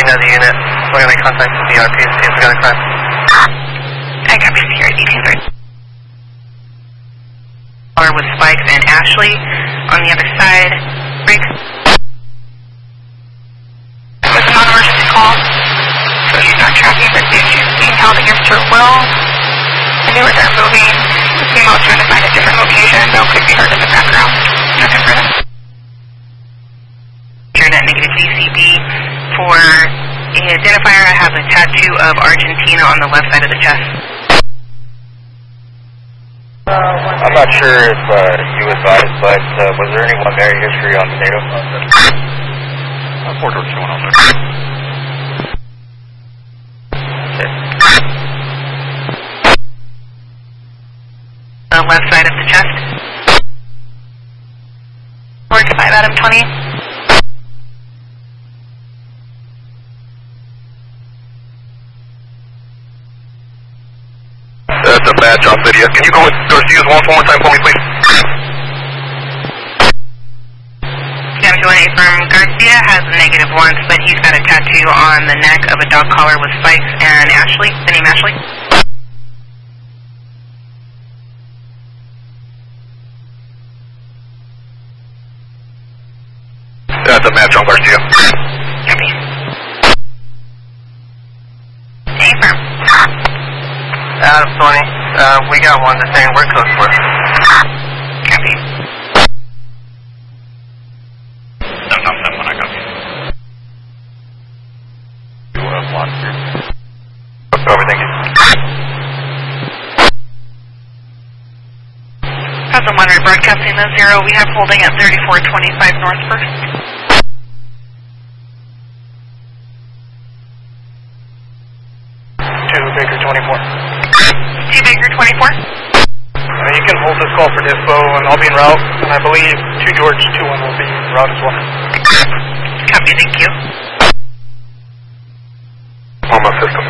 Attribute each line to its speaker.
Speaker 1: the unit. We're going to make contact with the RP and see if we got a crime.
Speaker 2: I copy Sierra D-Taser. With Spikes and Ashley on the other side. Break. It was a non-emergency call, so she's not tracking, but she's being held against her will. And they were there moving. The female trying to find a different location. No could be heard in the background. Nothing further. Net negative DCB for the identifier. I have a tattoo of Argentina on the left side of the chest.
Speaker 3: I'm not sure if you advised, but was there any Marine history on the NATO?
Speaker 4: 4 doors going on there.
Speaker 3: Okay.
Speaker 2: The left side of the chest. 45 out of 20.
Speaker 4: That's a badge off video. Can you go with Garcia's one more time for me, please?
Speaker 2: Casualty from Garcia has a negative once, but he's got a tattoo on the neck of a dog collar with Spikes and Ashley, the name Ashley.
Speaker 4: That's a match on Garcia.
Speaker 2: Copy. Stay firm.
Speaker 1: Out of 20. We got one the same. We're close for it.
Speaker 2: Copy.
Speaker 4: Sometime when I got you. You have one here. Everything.
Speaker 2: As a monitor broadcasting the 0, we have holding at 3425 North First.
Speaker 1: Baker 24.
Speaker 2: 2 Baker 24.
Speaker 1: You can hold this call for dispo, and I'll be en route, and I believe 2 George 2-1 will be en route as well.
Speaker 2: Copy, thank you.
Speaker 4: On my system.